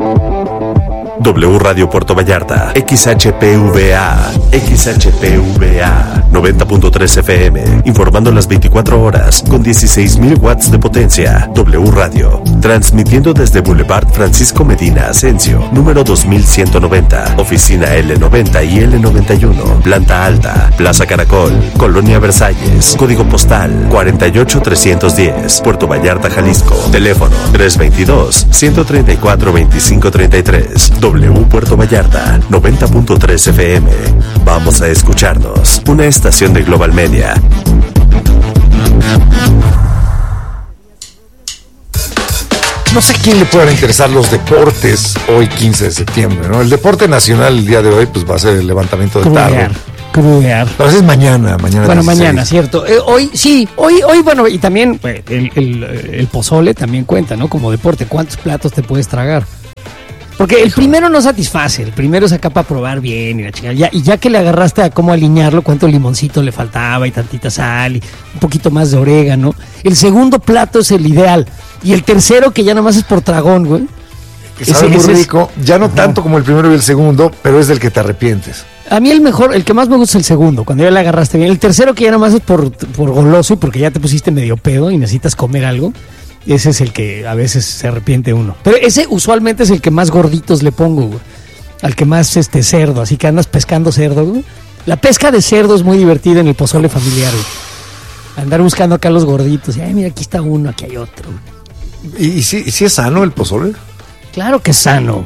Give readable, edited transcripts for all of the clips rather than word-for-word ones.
W Radio Puerto Vallarta, XHPVA 90.3 FM, informando las 24 horas con 16,000 watts de potencia. W Radio, transmitiendo desde Boulevard Francisco Medina Asensio, número 2190, oficina L90 y L91, planta alta, Plaza Caracol, Colonia Versalles, código postal 48310, Puerto Vallarta, Jalisco, teléfono 322-134-2533. W Puerto Vallarta, 90.3 FM. Vamos a escucharnos. Una estación de Global Media. No sé a quién le puedan interesar los deportes hoy 15 de septiembre, ¿no? El deporte nacional el día de hoy pues va a ser el levantamiento de tarro. Crudear. Pero es mañana. Bueno, 16. Mañana, cierto. Hoy, bueno, y también el pozole también cuenta, ¿no? Como deporte, ¿cuántos platos te puedes tragar? Porque el primero no satisface, el primero es acá para probar bien y la chingada. Y ya que le agarraste a cómo alinearlo, cuánto limoncito le faltaba y tantita sal y un poquito más de orégano. El segundo plato es el ideal. Y el tercero, que ya nomás es por tragón, güey. Que sabe muy rico, ya no tanto como el primero y el segundo, pero es del que te arrepientes. A mí el que más me gusta es el segundo, cuando ya le agarraste bien. El tercero, que ya nomás es por goloso y porque ya te pusiste medio pedo y necesitas comer algo. Ese es el que a veces se arrepiente uno. Pero ese usualmente es el que más gorditos le pongo, güey. Al que más cerdo, así que andas pescando cerdo, güey. La pesca de cerdo es muy divertida en el pozole familiar, güey. Andar buscando acá los gorditos. Ay, mira, aquí está uno, aquí hay otro. ¿Y si es sano el pozole? Claro que es sano.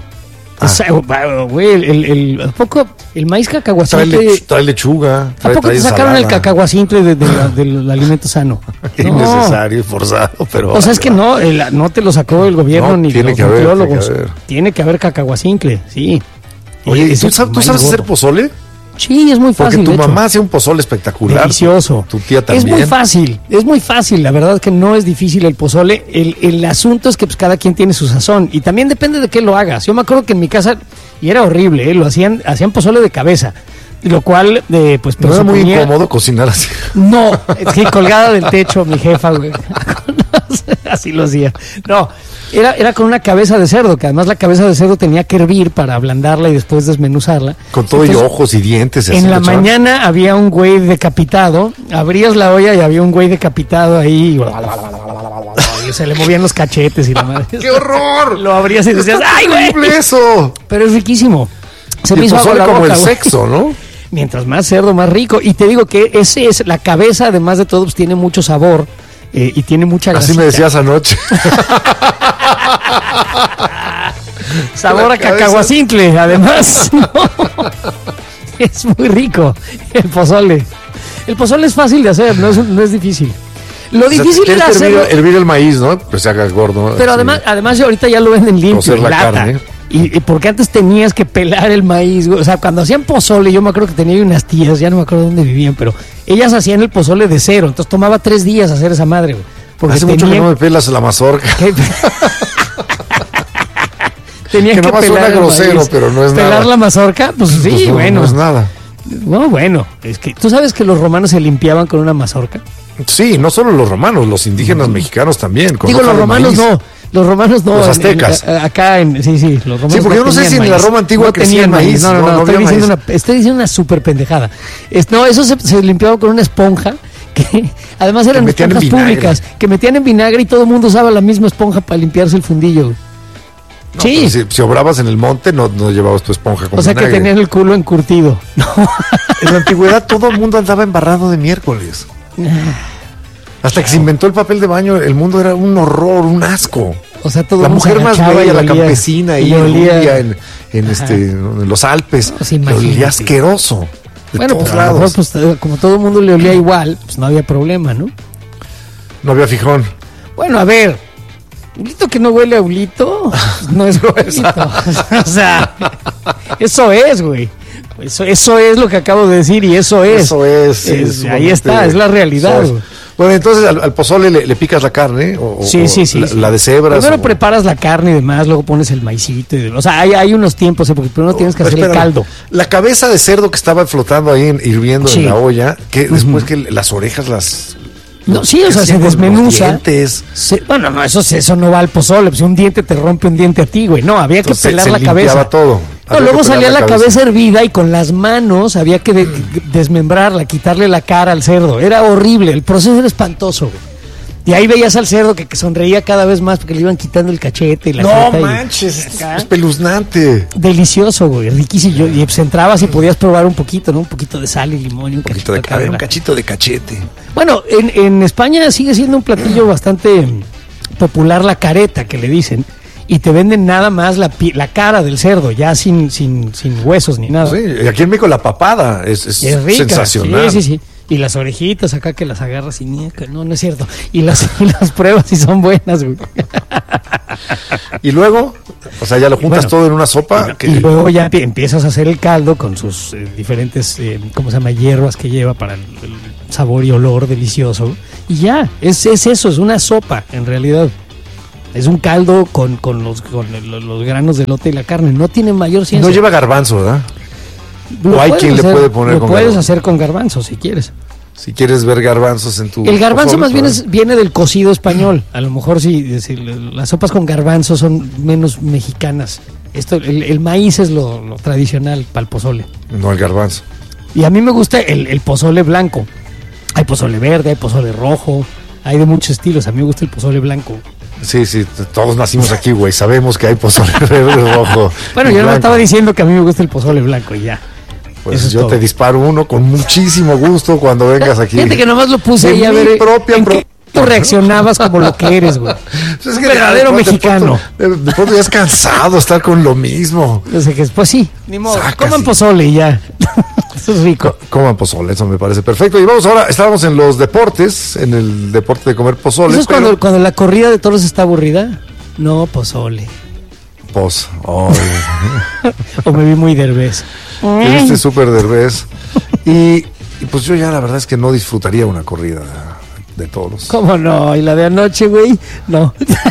Güey, ¿a poco el maíz cacahuacintle? Trae lechuga. ¿A poco te sacaron el cacahuacintle del alimento sano? Innecesario y forzado, pero... O sea, es que no te lo sacó el gobierno ni los nutriólogos. Tiene que haber cacahuacintle, sí. Oye, ¿tú sabes hacer pozole? Sí, es muy fácil. Porque tu mamá hace un pozole espectacular. Delicioso. Tu tía también. Es muy fácil, la verdad es que no es difícil el pozole. El asunto es que pues cada quien tiene su sazón y también depende de qué lo hagas. Yo me acuerdo que en mi casa, y era horrible, hacían pozole de cabeza, lo cual pues no era muy incómodo cocinar así. No, es que colgada del techo mi jefa, güey. Así lo hacía. No, era con una cabeza de cerdo, que además la cabeza de cerdo tenía que hervir para ablandarla y después desmenuzarla. Con todo. Entonces, y ojos y dientes. En la mañana había un güey decapitado, abrías la olla y había un güey decapitado ahí y se le movían los cachetes y la madre. ¡Qué horror! Lo abrías y decías, ¡ay, güey! Eso! Pero es riquísimo. Se me hizo agua la como boca, el sexo, ¿no? Mientras más cerdo, más rico. Y te digo que ese es la cabeza, además de todo, pues tiene mucho sabor. Y tiene mucha grasita. Así me decías anoche. Sabor a cacahuacintle, además. ¿No? Es muy rico el pozole. El pozole es fácil de hacer, no es difícil. Lo difícil es hacerlo... hervir el maíz, ¿no? Pues se haga gordo. Pero además ahorita ya lo venden limpio, en lata. Carne. Y porque antes tenías que pelar el maíz, o sea, cuando hacían pozole, yo me acuerdo que tenía unas tías, ya no me acuerdo dónde vivían, pero ellas hacían el pozole de cero, entonces tomaba 3 días hacer esa madre, güey. Porque hace mucho que no me pelas la mazorca. Tenía que pelar suena grosero, maíz, pero no es pelar nada. ¿Pelar la mazorca? Pues sí, pues bueno. No es nada. No, bueno, es que tú sabes que los romanos se limpiaban con una mazorca. Sí, no solo los romanos, los indígenas mexicanos también. Digo, los romanos no. Los romanos no. Los aztecas. Sí, los romanos. Sí, porque yo no sé si en la Roma antigua crecía maíz. No, estoy diciendo una súper pendejada. No, eso se limpiaba con una esponja, que además eran esponjas públicas, que metían en vinagre y todo el mundo usaba la misma esponja para limpiarse el fundillo. No, sí. Si obrabas en el monte, no llevabas tu esponja con vinagre. Que tenían el culo encurtido. No. En la antigüedad todo el mundo andaba embarrado de miércoles. Hasta que se inventó el papel de baño, el mundo era un horror, un asco. O sea, todo la mujer más bella, la campesina y olía en los Alpes, le olía asqueroso. Bueno, pues a lo mejor, pues, como todo el mundo le olía igual, pues no había problema, ¿no? No había fijón. Bueno, a ver, Hulito que no huele a Hulito, no es Hulito. O sea, eso es, güey. Eso es lo que acabo de decir y eso es. Ahí está, es la realidad. Bueno, entonces al pozole le picas la carne sí. La de cebras. Primero preparas la carne y demás, luego pones el maicito. O sea, hay unos tiempos, porque primero tienes que hacer el caldo. La cabeza de cerdo que estaba flotando ahí, hirviendo en la olla, que después que las orejas No, sí, o sea, se desmenuza. Bueno, no, eso no va al pozole. Pues un diente te rompe un diente a ti, güey. No, había que pelar la cabeza. Todo. No, luego salía la cabeza hervida y con las manos había que desmembrarla, quitarle la cara al cerdo. Era horrible, el proceso era espantoso, güey. Y ahí veías al cerdo que sonreía cada vez más porque le iban quitando el cachete y la No manches, es espeluznante. Delicioso, güey, riquísimo. Y pues entrabas y podías probar un poquito, ¿no? Un poquito de sal y limón y un cachito de cabra. Un cachito de cachete. Bueno, en España sigue siendo un platillo bastante popular la careta, que le dicen. Y te venden nada más la cara del cerdo, ya sin huesos ni nada. Sí, y aquí en México la papada es rica, sensacional. Sí. Y las orejitas acá que las agarras y nieca. No es cierto. Y las pruebas y son buenas, güey. Y luego, o sea, ya lo juntas todo en una sopa. Y luego ya empiezas a hacer el caldo con sus diferentes, ¿cómo se llama? Hierbas que lleva para el sabor y olor delicioso. Y ya, es eso, es una sopa en realidad. Es un caldo con los granos de elote y la carne. No tiene mayor ciencia. No lleva garbanzo, ¿verdad? O hay quien le puede poner con garbanzo. Lo puedes hacer con garbanzo si quieres. Si quieres ver garbanzos en tu... El garbanzo más bien viene del cocido español. A lo mejor si las sopas con garbanzo son menos mexicanas. El maíz es lo tradicional para el pozole. No el garbanzo. Y a mí me gusta el pozole blanco. Hay pozole verde, hay pozole rojo, hay de muchos estilos. A mí me gusta el pozole blanco. Sí, todos nacimos aquí, güey. Sabemos que hay pozole verde, rojo. Bueno, yo no estaba diciendo que a mí me gusta el pozole blanco y ya. Pues yo te disparo uno con muchísimo gusto cuando vengas aquí. Fíjate que nomás lo puse ahí a ver en qué tú reaccionabas como lo que eres, güey. Es que verdadero mexicano. De pronto ya es cansado estar con lo mismo. Pues sí, ni modo. Coman pozole y ya. Eso es rico. Coman pozole, eso me parece perfecto. Y vamos ahora, estábamos en los deportes, en el deporte de comer pozole. ¿Eso es cuando la corrida de toros está aburrida? No, pozole. O me vi muy derbez. Te viste súper derbez. Y pues yo ya la verdad es que no disfrutaría una corrida de toros. ¿Cómo no? ¿Y la de anoche, güey? No.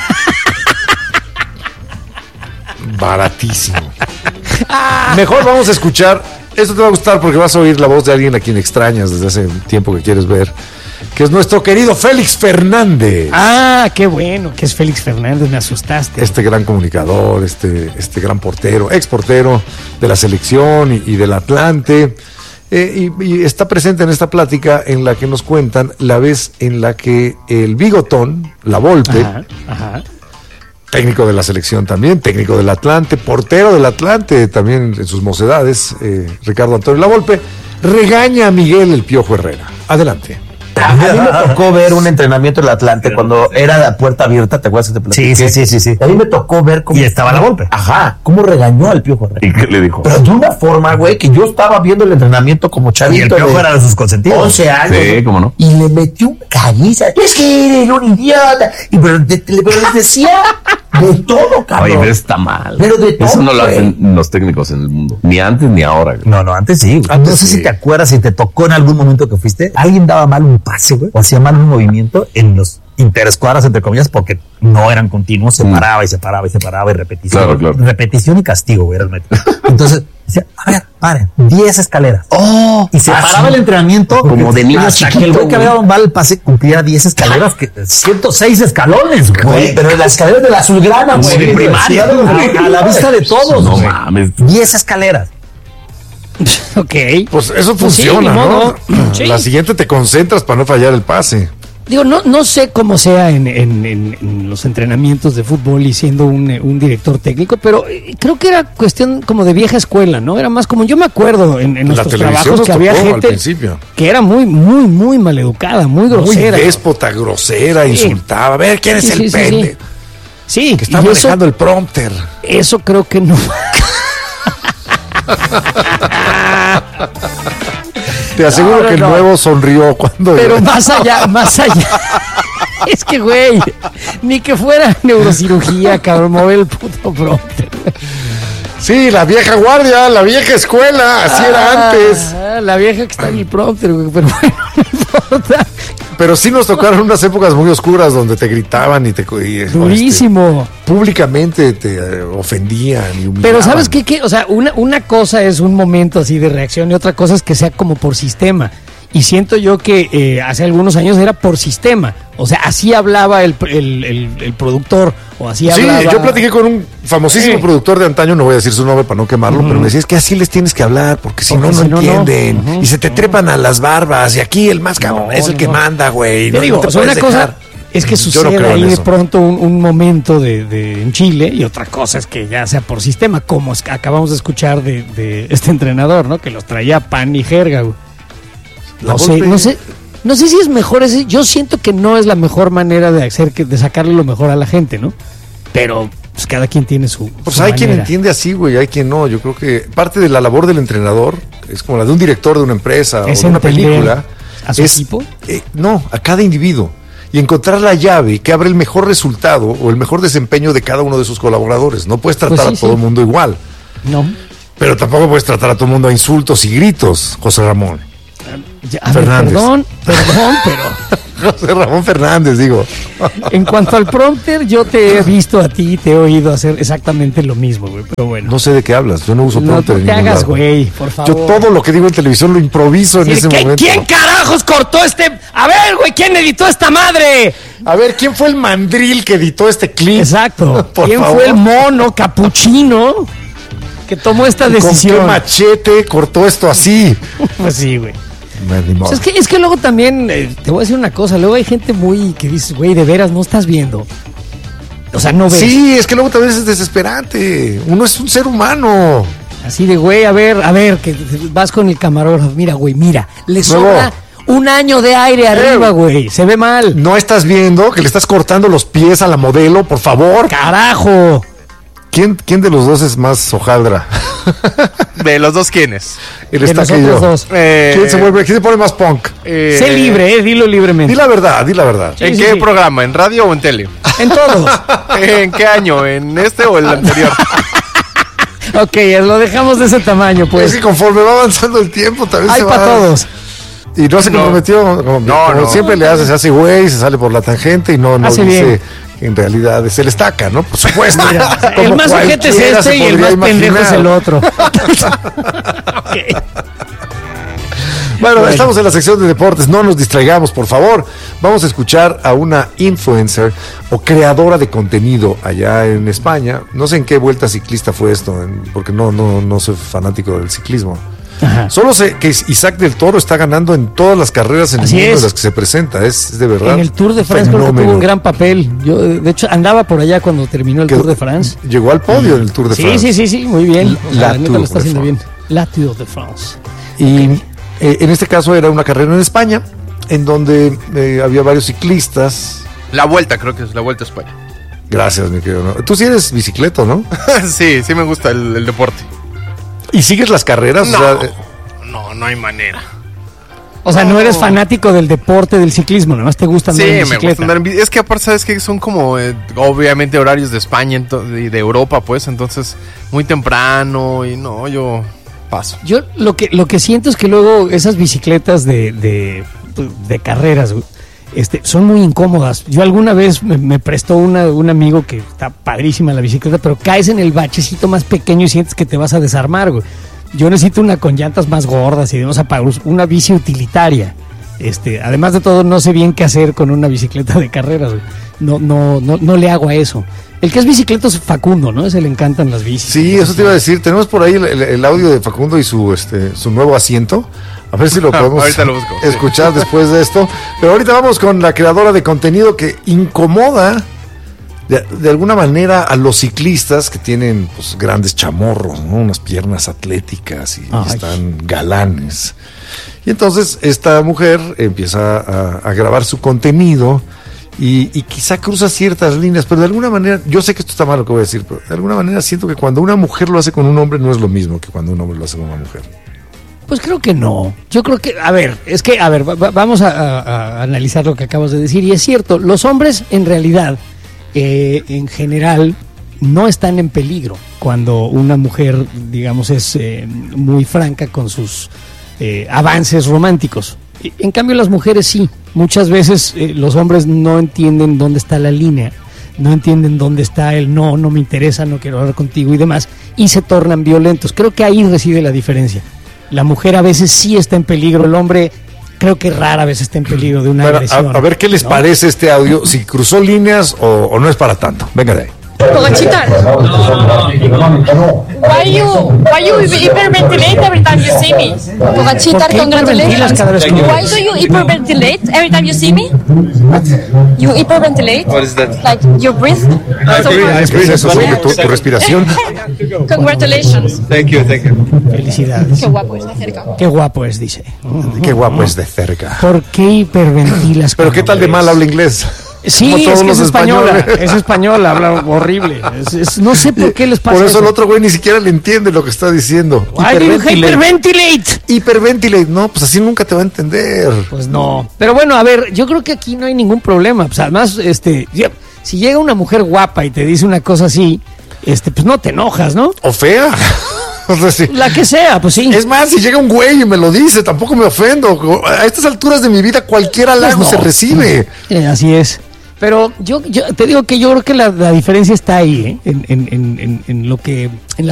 Baratísimo. Mejor vamos a escuchar. Esto te va a gustar porque vas a oír la voz de alguien a quien extrañas desde hace tiempo que quieres ver, que es nuestro querido Félix Fernández. Ah, qué bueno que es Félix Fernández, me asustaste. Este gran comunicador, este gran portero, ex portero de la selección y del Atlante. Y está presente en esta plática en la que nos cuentan la vez en la que el Bigotón, la Volpe, técnico de la selección también, técnico del Atlante, portero del Atlante también en sus mocedades, Ricardo Antonio La Volpe, regaña a Miguel el Piojo Herrera. Adelante. A mí me tocó ver un entrenamiento del Atlante cuando era la puerta abierta, ¿te acuerdas? Sí. A mí me tocó ver cómo... Y estaba la Volpe. Ajá, cómo regañó al Piojo Herrera. ¿Y qué le dijo? Pero de una forma, güey, que yo estaba viendo el entrenamiento como chavito. Y el Piojo era de sus consentidos. 11 años. Sí, cómo no. Y le metió un caguiza. Es que eres un idiota. Pero les decía de todo, cabrón. Oye, pero está mal. Pero de todo. Eso no lo hacen los técnicos en el mundo. Ni antes ni ahora. No, antes sí. No sé si te acuerdas, si te tocó en algún momento que fuiste. Alguien daba mal un pase, güey. O hacía mal un movimiento en los interescuadras, entre comillas, porque no eran continuos, se paraba y repetición. Claro. Repetición y castigo, güey, era el método. Entonces, decía, a ver, paren, 10 escaleras. Y se paraba el entrenamiento como de niño hasta chiquito, que el güey que había dado mal el pase cumpliera 10 escaleras, que 106 escalones, güey. Pero las escaleras de la azulgrana, güey. De primaria. A la vista de todos. No mames. 10 escaleras. Ok. Pues eso funciona, sí, ¿no? Sí. La siguiente te concentras para no fallar el pase. Digo, no sé cómo sea en los entrenamientos de fútbol y siendo un director técnico, pero creo que era cuestión como de vieja escuela, ¿no? Era más como, yo me acuerdo en nuestros trabajos que había gente que era muy, muy, muy maleducada, muy grosera. Muy déspota, grosera, insultaba. A ver, ¿quién es el pende? Sí. Que está manejando el prompter. Eso creo que no. Te aseguro que el nuevo sonrió cuando... Pero más allá. Es que, güey, ni que fuera neurocirugía, cabrón, mover el puto prompter. Sí, la vieja guardia, la vieja escuela, así era antes. La vieja que está en el prompter, güey, pero bueno, no importa. Pero sí nos tocaron unas épocas muy oscuras donde te gritaban y durísimo. Públicamente te ofendían y humillaban. Pero ¿sabes qué? O sea, una cosa es un momento así de reacción y otra cosa es que sea como por sistema. Y siento yo que hace algunos años era por sistema. O sea, así hablaba el productor, o así hablaba... Sí, yo platiqué con un famosísimo productor de antaño, no voy a decir su nombre para no quemarlo, pero me decía, es que así les tienes que hablar, porque si no entienden, y se te trepan a las barbas, y aquí el más cabrón es el que manda, güey. Te digo, te o sea, una puedes cosa dejar. es que sucede ahí de pronto un momento en Chile, y otra cosa es que ya sea por sistema, como acabamos de escuchar de este entrenador, ¿no? Que los traía pan y jerga, güey. No sé si es mejor ese. Yo siento que no es la mejor manera de sacarle lo mejor a la gente, ¿no? Pero pues cada quien tiene su. Pues su hay manera. quien entiende así, güey, hay quien no. Yo creo que parte de la labor del entrenador es como la de un director de una empresa ¿Es o de una entender película. a su equipo? No, a cada individuo. Y encontrar la llave que abre el mejor resultado o el mejor desempeño de cada uno de sus colaboradores. No puedes tratar a todo el mundo igual. No. Pero tampoco puedes tratar a todo el mundo a insultos y gritos, José Ramón. Fernández. Perdón, pero... José Ramón Fernández, digo. En cuanto al prompter, yo te he visto a ti y te he oído hacer exactamente lo mismo, güey. Pero bueno. No sé de qué hablas, yo no uso prompter. No te hagas, güey, por favor. Yo todo lo que digo en televisión lo improviso en ese momento. ¿Quién carajos cortó este? A ver, güey, ¿quién editó esta madre? A ver, ¿quién fue el mandril que editó este clip? Exacto. ¿Quién fue el mono capuchino que tomó esta decisión? ¿Con qué machete cortó esto así? Pues sí, güey. O sea, es que luego también, te voy a decir una cosa, luego hay gente muy que dices, güey, de veras no estás viendo. O sea, no ves. Sí, es que luego también es desesperante. Uno es un ser humano. Así de, güey, a ver, que vas con el camarógrafo, mira, güey, le sobra un año de aire arriba, güey, se ve mal. No estás viendo que le estás cortando los pies a la modelo, por favor. ¡Carajo! ¿Quién de los dos es más hojaldra? ¿De los dos quiénes? Él está que yo. Dos. ¿Quién se pone más punk? Sé libre, dilo libremente. Di la verdad. Sí, ¿En qué programa? ¿En radio o en tele? En todos. ¿En qué año? ¿En este o el anterior? Ok, lo dejamos de ese tamaño, pues. Es que conforme va avanzando el tiempo también hay se va... para todos. Y no se comprometió, como siempre le hace, se hace güey, se sale por la tangente y no dice bien. que en realidad es el estaca, ¿no? Por supuesto. Mira, el más ojete es este y el más pendejo es el otro. Okay. Bueno, estamos en la sección de deportes, no nos distraigamos, por favor. Vamos a escuchar a una influencer o creadora de contenido allá en España. No sé en qué vuelta ciclista fue esto, porque no soy fanático del ciclismo. Ajá. Solo sé que Isaac del Toro está ganando en todas las carreras en el mundo en las que se presenta, es de verdad. En el Tour de France creo que tuvo un gran papel. Yo, de hecho, andaba por allá cuando terminó el Tour de France. Llegó al podio en el Tour de France. Sí, muy bien. La neta lo está haciendo bien. La Tour de France. Y en este caso era una carrera en España, en donde había varios ciclistas. La Vuelta, creo que es la Vuelta a España. Gracias, mi querido. Tú sí eres bicicleta, ¿no? Sí me gusta el deporte. ¿Y sigues las carreras? No, o sea, no hay manera. O sea, no eres fanático del deporte, del ciclismo, nada más te gusta andar en bicicleta. Sí, me gusta andar en bicicleta. Es que aparte, ¿sabes que son como, obviamente, horarios de España y de Europa, pues, entonces, muy temprano y no, yo paso. Yo lo que siento es que luego esas bicicletas de carreras, son muy incómodas. Yo alguna vez me prestó un amigo que está padrísima la bicicleta, pero caes en el bachecito más pequeño y sientes que te vas a desarmar, güey. Yo necesito una con llantas más gordas y demás, una bici utilitaria. Además de todo, no sé bien qué hacer con una bicicleta de carreras, güey. No le hago a eso. El que es bicicleta es Facundo, ¿no? Ese le encantan las bicis. Sí, eso te iba a decir. Tenemos por ahí el audio de Facundo y su nuevo asiento. A ver si lo podemos escuchar después de esto. Pero ahorita vamos con la creadora de contenido que incomoda de alguna manera a los ciclistas que tienen pues, grandes chamorros, ¿no? Unas piernas atléticas y están galanes. Y entonces esta mujer empieza a grabar su contenido y quizá cruza ciertas líneas, pero de alguna manera, yo sé que esto está mal lo que voy a decir, pero de alguna manera siento que cuando una mujer lo hace con un hombre no es lo mismo que cuando un hombre lo hace con una mujer. Pues creo que no. Yo creo que, vamos a analizar lo que acabas de decir. Y es cierto, los hombres en realidad, en general, no están en peligro cuando una mujer, digamos, es muy franca con sus avances románticos. En cambio, las mujeres sí. Muchas veces los hombres no entienden dónde está la línea, no entienden dónde está el no me interesa, no quiero hablar contigo y demás, y se tornan violentos. Creo que ahí reside la diferencia. La mujer a veces sí está en peligro, el hombre creo que rara vez está en peligro de una Bueno, agresión. a ver qué les ¿no? parece este audio, si cruzó líneas o no es para tanto. Venga de ahí. Pogachita, why you hyperventilate every time you see me? Pogachita, ¿Por qué hiperventilas cada vez que me Why ves? do you hyperventilate every time you see me? You hyperventilate? What is that? Like your breath? So ¿Es eso sobre tu respiración? congratulations. Thank you. Felicidades. Qué guapo es de cerca. Qué guapo es, dice. Qué guapo es de cerca. ¿Por qué hiperventilas? Pero cuando qué tal de ves? mal habla inglés. Sí, Como es todos que es los española. españoles. Es española, habla horrible. No sé por qué les pasa Por eso el eso. otro güey ni siquiera le entiende lo que está diciendo. Why do you hyperventilate? Hiperventilate, no, pues así nunca te va a entender. Pues no. Pero bueno, a ver, yo creo que aquí no hay ningún problema. Pues además, si llega una mujer guapa y te dice una cosa así, pues no te enojas, ¿no? O fea. O sea, sí. La que sea, pues sí. Es más, si llega un güey y me lo dice, tampoco me ofendo. A estas alturas de mi vida, cualquier halago Pues no. se recibe. Así es. Pero yo te digo que yo creo que la diferencia está ahí, ¿eh? En la